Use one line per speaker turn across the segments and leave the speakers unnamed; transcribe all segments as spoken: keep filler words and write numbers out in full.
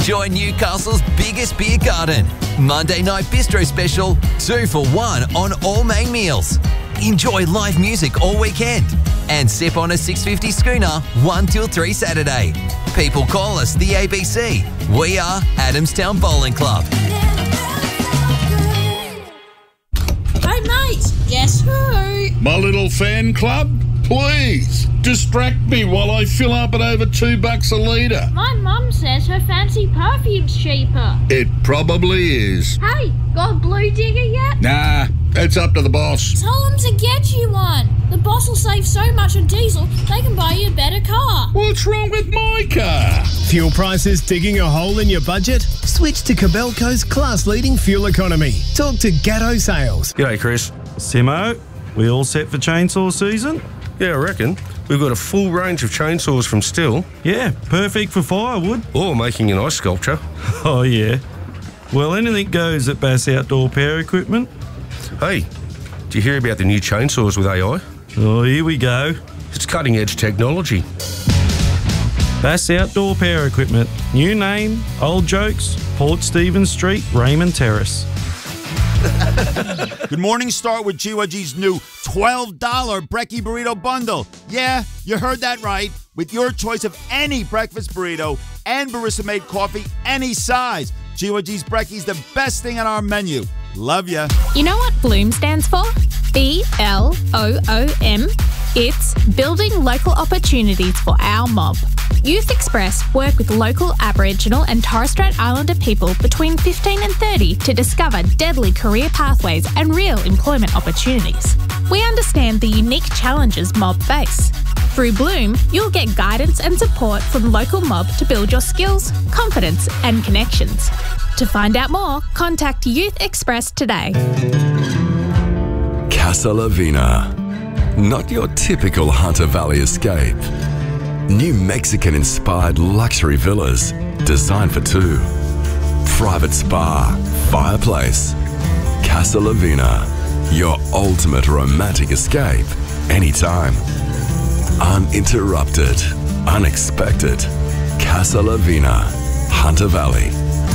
Join Newcastle's biggest beer garden. Monday night bistro special, two for one on all main meals. Enjoy live music all weekend. And sip on a six fifty schooner, one till three Saturday. People call us the A B C. We are Adamstown Bowling Club.
Hey mate, guess who?
My little fan club? Please, distract me while I fill up at over two bucks a litre.
My mum says her fancy perfume's cheaper.
It probably is.
Hey, got a blue digger yet?
Nah, it's up to the boss.
Tell them to get you one. The boss will save so much on diesel, they can buy you a better car.
What's wrong with my car?
Fuel prices digging a hole in your budget? Switch to Kobelco's class-leading fuel economy. Talk to Gatto Sales.
G'day, Chris.
Simo, we all set for chainsaw season?
Yeah, I reckon. We've got a full range of chainsaws from Stihl.
Yeah, perfect for firewood.
Or making an ice sculpture.
Oh, yeah. Well, anything goes at Bass Outdoor Power Equipment.
Hey, do you hear about the new chainsaws with A I?
Oh, here we go.
It's cutting-edge technology.
Bass Outdoor Power Equipment. New name, old jokes, Port Stephens Street, Raymond Terrace.
Good morning, start with G Y G's new twelve dollars Brekkie Burrito Bundle. Yeah, you heard that right. With your choice of any breakfast burrito and barista-made coffee, any size. G Y G's Brekkie's the best thing on our menu. Love ya.
You know what Bloom stands for? B L O O M. It's Building Local Opportunities for Our Mob. Youth Express work with local Aboriginal and Torres Strait Islander people between fifteen and thirty to discover deadly career pathways and real employment opportunities. We understand the unique challenges mob face. Through Bloom, you'll get guidance and support from local mob to build your skills, confidence and connections. To find out more, contact Youth Express today.
Casa Lavina. Not your typical Hunter Valley escape. New Mexican-inspired luxury villas designed for two. Private spa, fireplace. Casa Lavina. Your ultimate romantic escape anytime. Uninterrupted. Unexpected. Casa Lavina. Hunter Valley.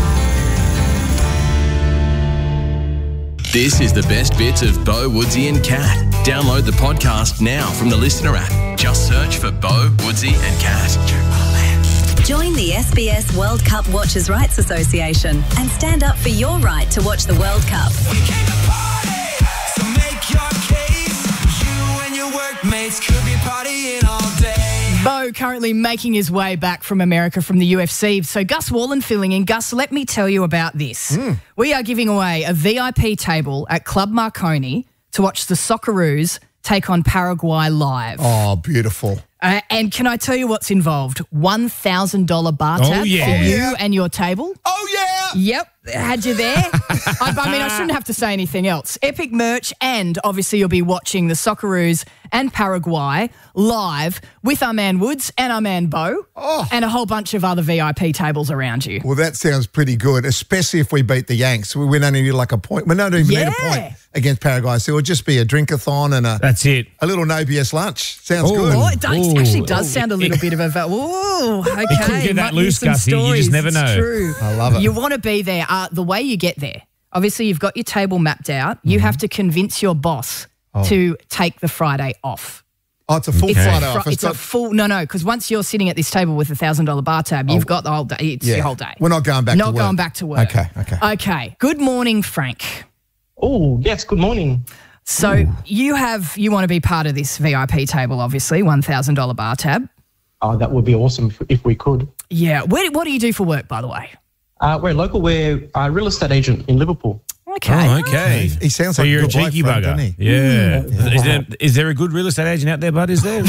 This is the best bits of Bo, Woodsy and Cat. Download the podcast now from the Listener app. Just search for Bo, Woodsy and Cat.
Join the S B S World Cup Watchers' Rights Association and stand up for your right to watch the World Cup.
We came to party, so make your case. You and your workmates could be partying all day.
Bo currently making his way back from America from the U F C. So Gus Wallen filling in. Gus, let me tell you about this. Mm. We are giving away a V I P table at Club Marconi to watch the Socceroos take on Paraguay live.
Oh, beautiful.
Uh, and can I tell you what's involved? one thousand dollars bar tab
oh, yeah.
for
oh,
you
yeah.
and your table.
Oh, yeah.
Yep. Had you there? I, I mean, I shouldn't have to say anything else. Epic merch, and obviously you'll be watching the Socceroos and Paraguay live with our man Woods and our man Bo
oh.
and a whole bunch of other V I P tables around you.
Well, that sounds pretty good, especially if we beat the Yanks. We, we don't need like a point. We don't even
yeah.
need a point against Paraguay. So it'll just be a drink-a-thon and a
That's it.
a little no B S lunch. Sounds
Ooh.
good.
Oh, it, does, it actually does
Ooh.
sound a little bit of a... Ooh, okay.
You couldn't get that
Might
loose,
hear some
Gussie. You just
stories.
never
It's
know.
True.
I love it.
You want to be there. Uh, the way you get there, obviously you've got your table mapped out. You
Mm-hmm.
have to convince your boss
Oh.
to take the Friday off.
Oh, it's a full
It's,
Friday
a, fr-
off.
it's a
not-
full... No, no, because once you're sitting at this table with a one thousand dollars bar tab, you've
Oh.
got the whole day. It's
yeah.
your whole day.
We're not going back
Not
to work.
going back to work.
Okay, okay.
Okay. Good morning, Frank.
Oh, yes, good morning.
So Ooh. you have... You want to be part of this V I P table, obviously, one thousand dollars bar tab.
Oh, that would be awesome if, if we could.
Yeah. Where, what do you do for work, by the way?
Uh, we're local. We're a real estate agent in Liverpool.
Okay.
Oh, okay.
He sounds
so
like a
you're a
good bloke,
cheeky
Frank,
bugger.
doesn't he?
Yeah.
Mm.
Is, there, is there a good real estate agent out there, bud? Is there?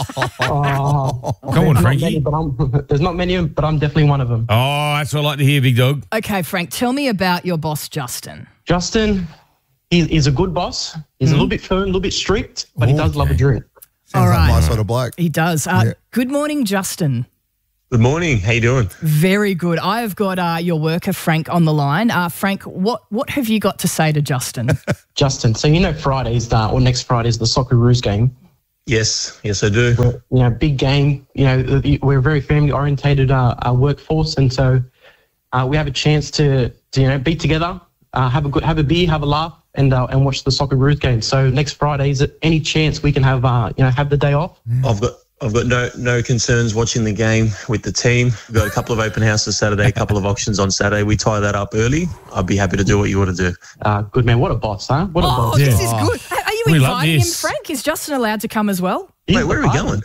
Oh,
Come on,
not
Frankie.
many, but I'm, there's not many, but I'm definitely one of them.
Oh, that's what I like to hear, big dog.
Okay, Frank, tell me about your boss, Justin.
Justin, he, he's a good boss. He's mm. a little bit firm, a little bit strict, but he does
Okay.
love a drink.
Sounds
All
like
right.
my sort of bloke.
He does. Uh,
Yeah.
Good morning, Justin.
Good morning. How you doing?
Very good. I have got uh, your worker, Frank, on the line. Uh, Frank, what, what have you got to say to Justin?
Justin, so you know Friday's, uh, or next Friday's the Socceroos game.
Yes, yes, I do.
We're, you know, big game. You know, we're a very family-orientated uh, uh, workforce, and so uh, we have a chance to, to you know, be together, uh, have a good, have a beer, have a laugh, and uh, and watch the Socceroos game. So next Friday, is there any chance we can have uh, you know have the day off?
I've got I've got no no concerns watching the game with the team. We've got a couple of open houses Saturday, a couple of auctions on Saturday. We tie that up early. I'd be happy to do what you want to do.
Uh, good man, what a boss, huh? What a
Oh,
boss.
this is good. Are you
We love
inviting him,
this.
Frank? Is Justin allowed to come as well?
Wait, where are we going?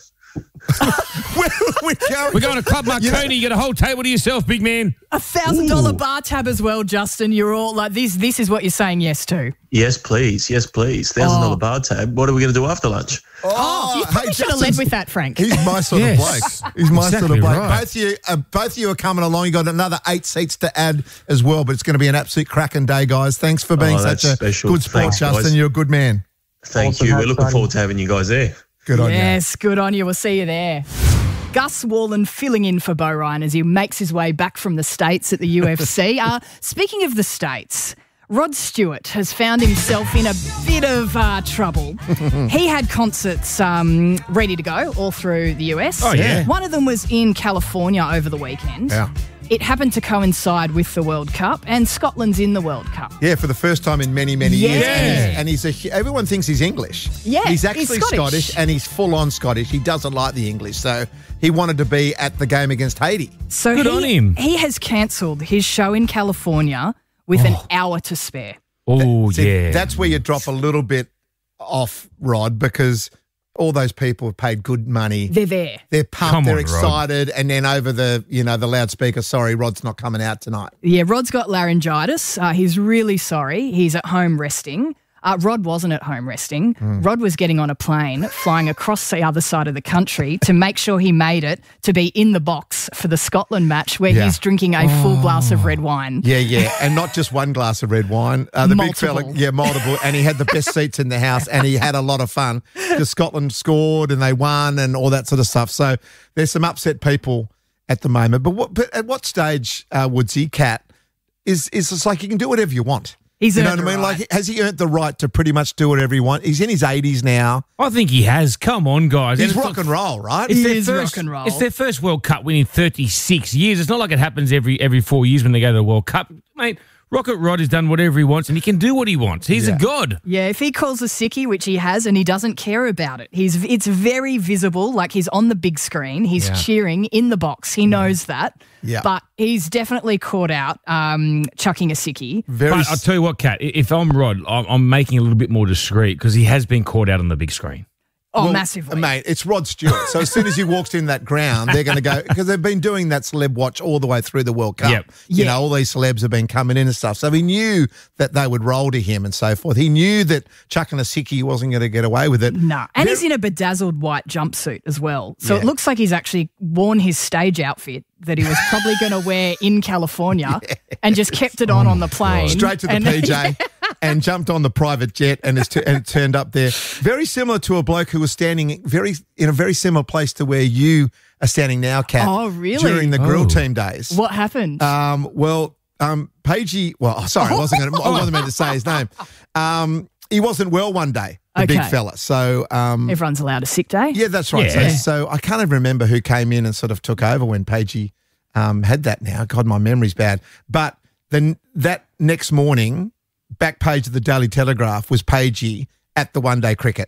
Where are we going?
We're going to Club Marconi. You got a whole table to yourself, big man.
A thousand dollar bar tab as well, Justin. You're all like this. This is what you're saying yes to.
Yes, please. Yes, please. Thousand dollar bar tab. What are we going to do after lunch?
Oh, you probably should have led with that, Frank.
He's my sort
Yes.
of bloke. He's my
Exactly
sort of bloke.
right.
Both of you, uh, both of you are coming along. You got another eight seats to add as well, but it's going to be an absolute cracking day, guys. Thanks for being
Oh,
such
that's
a
special.
good sport,
Thanks,
Justin.
guys.
You're a good man.
Thank
Awesome.
you.
How
We're looking
exciting.
forward to having you guys there.
Good on you.
Yes, good on you. We'll see you there. Gus Wallen filling in for Bo Ryan as he makes his way back from the States at the U F C. uh, speaking of the States, Rod Stewart has found himself in a bit of uh, trouble. He had concerts um, ready to go all through the U S.
Oh, yeah.
One of them was in California over the weekend.
Yeah.
It happened to coincide with the World Cup, and Scotland's in the World Cup.
Yeah, for the first time in many, many years.
Yes.
And he's, and he's a, everyone thinks he's English.
Yeah,
He's
he's
actually
Scottish.
Scottish. and he's full on Scottish. He doesn't like the English. So he wanted to be at the game against Haiti.
So
Good
he,
on him.
he has cancelled his show in California with an hour to spare.
Oh,
See,
yeah.
That's where you drop a little bit off, Rod, because all those people have paid good money.
They're there.
They're pumped,
Come
they're
on, Rod.
excited, and then over the, you know, the loudspeaker, sorry, Rod's not coming out tonight.
Yeah, Rod's got laryngitis. Uh, he's really sorry. He's at home resting. Uh, Rod wasn't at home resting. Rod was getting on a plane, flying across the other side of the country to make sure he made it to be in the box for the Scotland match where
Yeah.
he's drinking a full glass of red wine.
Yeah, yeah, and not just one glass of red wine. Uh, the
Multiple.
big fella, yeah, multiple, and he had the best seats in the house, and he had a lot of fun because Scotland scored and they won and all that sort of stuff. So there's some upset people at the moment. But what? But at what stage, uh, Woodsy, Cat, is is it's like you can do whatever you want.
He's
you know
earned
what I mean?
the right.
Like, has he earned the right to pretty much do whatever he wants? He's in his eighties now.
I think he has. Come on, guys.
He's
And it's
rock
not-
and roll, right?
It's
He
their
is
first,
rock and roll.
It's their first World Cup win in thirty-six years. It's not like it happens every every four years when they go to the World Cup. Mate, Rocket Rod has done whatever he wants and he can do what he wants. He's
Yeah.
a god.
Yeah, if he calls a sickie, which he has, and he doesn't care about it, he's it's very visible. Like he's on the big screen, he's
Yeah.
cheering in the box. He knows that.
Yeah.
But he's definitely caught out um, chucking a sickie.
Very.
But I'll tell you what, Kat, if I'm Rod, I'm, I'm making it a little bit more discreet because he has been caught out on the big screen.
Oh,
Well,
massively.
Mate, it's Rod Stewart. So as soon as he walks in that ground, they're going to go, because they've been doing that celeb watch all the way through the World Cup.
Yep.
You
Yeah.
know, all these celebs have been coming in and stuff. So he knew that they would roll to him and so forth. He knew that chucking a sickie wasn't going to get away with it.
Nah. And
Very-
he's in a bedazzled white jumpsuit as well. So
Yeah.
it looks like he's actually worn his stage outfit that he was probably going to wear in California and just kept it on on the plane.
Straight to the
And-
P J and jumped on the private jet and, it's t- and it turned up there. Very similar to a bloke who was standing very in a very similar place to where you are standing now, Kat.
Oh, really?
During the grill
Oh.
team days.
What happened?
Um, well, um, Pagey, well, oh, sorry, I wasn't going to, I wasn't meant to say his name. Um, he wasn't well one day, the big
Okay.
fella. So, um,
Everyone's allowed a sick day.
yeah, that's right.
Yeah.
So, so I can't even remember who came in and sort of took over when Pagey um, had that now. God, my memory's bad. But then that next morning, back page of the Daily Telegraph was Pagey at the one-day cricket.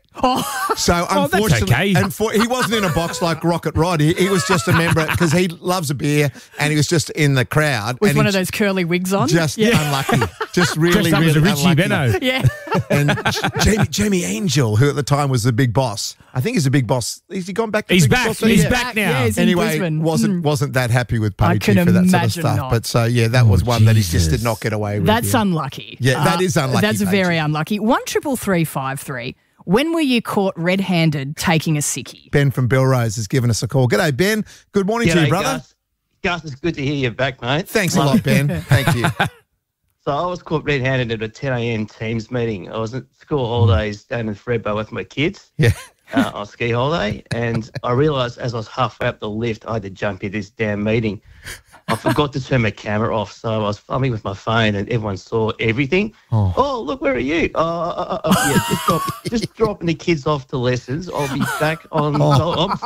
So
Oh, that's
unfortunately,
okay.
and for, he wasn't in a box like Rocket Rod. He, he was just a member because he loves a beer and he was just in the crowd.
With
and
one
he
of those curly wigs on.
just unlucky. Just really,
Dressed up
really
as a Richie
unlucky.
Benno.
Yeah.
And Jamie, Jamie Angel, who at the time was the big boss. I think he's the big boss. Has he gone back to
He's
big
back.
boss?
He's
Yeah.
back now.
Yeah, he's in
Anyway,
Brisbane.
wasn't
Mm.
wasn't that happy with
I
Pagey
can
for that sort of
imagine
stuff.
not.
But so yeah, that was one that he just did not get away with.
That's
yeah.
unlucky.
Yeah, that is unlucky,
That's
Paige.
very unlucky. One triple three five three. When were you caught red-handed taking a sickie?
Ben from Belrose has given us a call. G'day, Ben. Good morning to you,
G'day,
brother.
Gus. Gus, it's good to hear you back, mate.
Thanks a lot, Ben. Thank you.
So I was caught red-handed at a ten a.m. Teams meeting. I was at school holidays down in Thredbo with my kids
Yeah.
uh, on ski holiday, and I realised as I was halfway up the lift, I had to jump in this damn meeting. I forgot to turn my camera off, so I was filming with my phone, and everyone saw everything.
Oh,
oh look, where are you? Uh, uh, uh, uh, yeah, just, drop, just dropping the kids off to lessons. I'll be back on.
Oh.
I'm